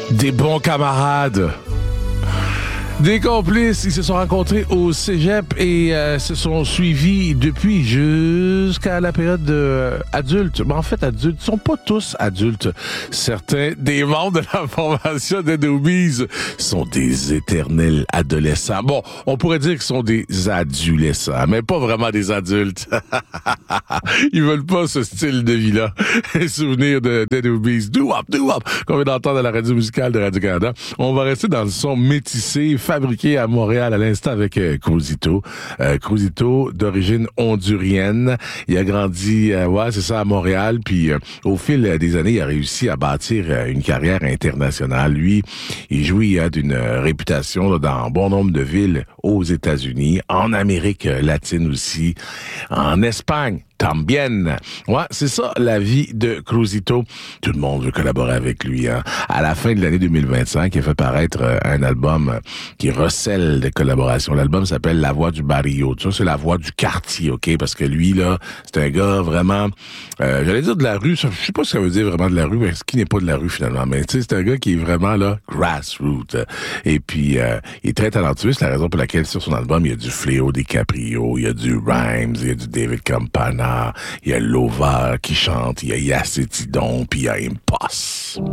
Des bons camarades. Des complices, ils se sont rencontrés au cégep et se sont suivis depuis jusqu'à la période adulte. Mais en fait, adultes, ils sont pas tous adultes. Certains des membres de la formation des Doobies sont des éternels adolescents. Bon, on pourrait dire qu'ils sont des adolescents, mais pas vraiment des adultes. Ils veulent pas ce style de vie-là. Souvenir de Dead Doobies. Do-wop, qu'on vient d'entendre à la radio musicale de Radio-Canada. On va rester dans le son métissé, fabriqué à Montréal à l'instant avec Cruzito. Cruzito, d'origine hondurienne. Il a grandi, c'est ça, à Montréal. Puis au fil des années, il a réussi à bâtir une carrière internationale. Lui, il jouit d'une réputation dans bon nombre de villes aux États-Unis, en Amérique latine aussi, en Espagne. Tambien. Ouais, c'est ça, la vie de Cruzito. Tout le monde veut collaborer avec lui, hein. À la fin de l'année 2025, il a fait paraître un album qui recèle des collaborations. L'album s'appelle La Voix du Barrio. Ça, c'est la voix du quartier, OK? Parce que lui, là, c'est un gars vraiment, j'allais dire de la rue. Je sais pas ce que ça veut dire vraiment de la rue, mais ce qui n'est pas de la rue, finalement. Mais tu sais, c'est un gars qui est vraiment, là, grassroots. Et puis, il est très talentueux. C'est la raison pour laquelle, sur son album, il y a du Fléau DiCaprio, il y a du Rhymes, il y a du David Campana, il y a Lova qui chante, il y a Yacetidon, puis il y a Impost.